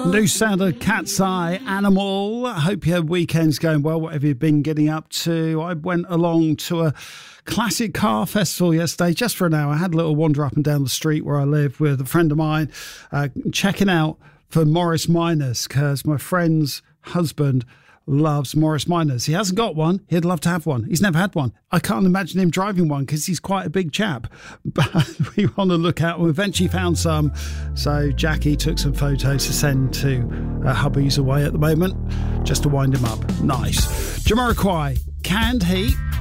New sound of Cat's Eye, Animal. I hope your weekend's going well, whatever you've been getting up to. I went along to a classic car festival yesterday just for an hour. I had a little wander up and down the street where I live with a friend of mine, checking out for Morris Minors, because my friend's husband loves Morris Minors. He hasn't got one. He'd love to have one. He's never had one. I can't imagine him driving one because he's quite a big chap. But we want to look out. We eventually found some. So Jackie took some photos to send to hubby's away at the moment just to wind him up. Nice. Jamiroquai, Canned Heat.